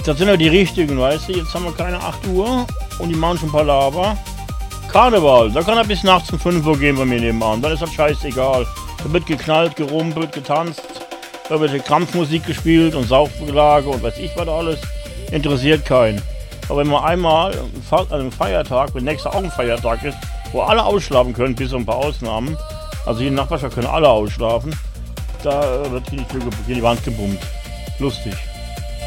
Das sind ja die richtigen, weißt du? Jetzt haben wir keine 8 Uhr und die machen schon Palaver. Karneval, da kann er bis nachts um 5 Uhr gehen bei mir nebenan. Dann ist das scheißegal. Da wird geknallt, gerumpelt, getanzt. Da wird Krampfmusik gespielt und Saufgelage und weiß ich was alles. Interessiert keinen. Aber wenn man einmal an einem Feiertag, wenn nächster auch ein Feiertag ist, wo alle ausschlafen können, bis auf ein paar Ausnahmen, also hier in der Nachbarschaft können alle ausschlafen, da wird hier die Wand gebummt. Lustig.